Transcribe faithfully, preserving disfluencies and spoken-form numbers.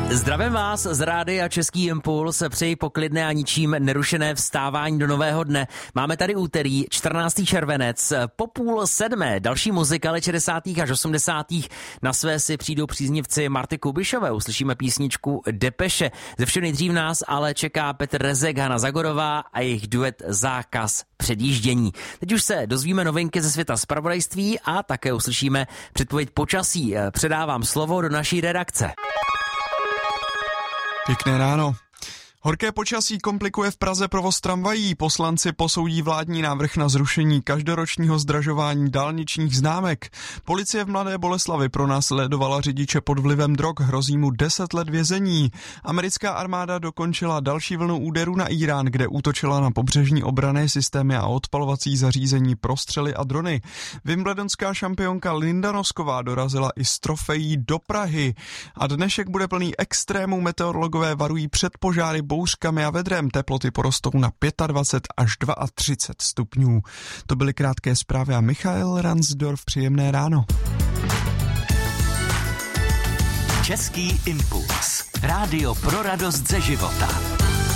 Zdravím vás z rádia Český impuls, přeji poklidné a ničím nerušené vstávání do nového dne. Máme tady úterý, čtrnáctý červenec, po půl sedmé. Další muzikály šedesátých až osmdesátých na své si přijdou příznivci Marty Kubišové. Uslyšíme písničku Depeše. Ze všeho nejdřív nás ale čeká Petr Rezek, Hana Zagorová a jejich duet Zákaz předjíždění. Teď už se dozvíme novinky ze světa zpravodajství a také uslyšíme předpověď počasí. Předávám slovo do naší redakce. Pěkné ráno. Horké počasí komplikuje v Praze provoz tramvají. Poslanci posoudí vládní návrh na zrušení každoročního zdražování dálničních známek. Policie v Mladé Boleslavi pronásledovala řidiče pod vlivem drog, hrozí mu deset let vězení. Americká armáda dokončila další vlnu úderů na Írán, kde útočila na pobřežní obranné systémy a odpalovací zařízení, prostřely a drony. Wimbledonská šampionka Linda Nosková dorazila i s trofejí do Prahy. A dnešek bude plný extrémů, meteorologové varují před požáry, bouřkami a vedrem. Teploty porostou na dvacet pět až třicet dva stupňů. To byly krátké zprávy a Michael Ransdorf, příjemné ráno. Český impuls. Rádio pro radost ze života.